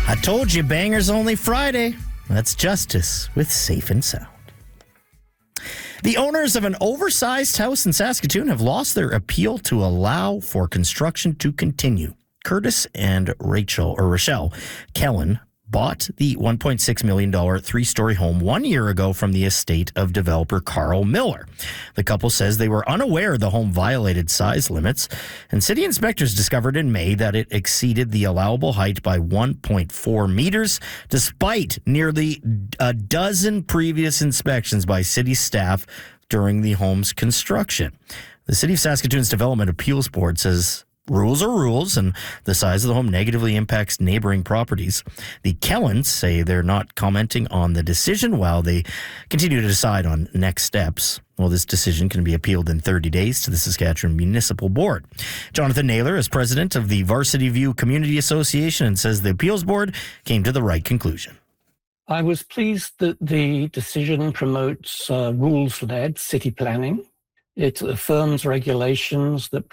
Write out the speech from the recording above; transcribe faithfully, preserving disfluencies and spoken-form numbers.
I told you, bangers only Friday. That's Justice with Safe and Sound. The owners of an oversized house in Saskatoon have lost their appeal to allow for construction to continue. Curtis and Rachel, or Rochelle Kellen, bought the one point six million dollars three-story home one year ago from the estate of developer Carl Miller. The couple says they were unaware the home violated size limits, and city inspectors discovered in May that it exceeded the allowable height by one point four meters, despite nearly a dozen previous inspections by city staff during the home's construction. The City of Saskatoon's Development Appeals Board says rules are rules, and the size of the home negatively impacts neighboring properties. The Kellens say they're not commenting on the decision while they continue to decide on next steps. Well, this decision can be appealed in thirty days to the Saskatchewan Municipal Board. Jonathan Naylor is president of the Varsity View Community Association and says the appeals board came to the right conclusion. I was pleased that the decision promotes uh, rules-led city planning. It affirms regulations that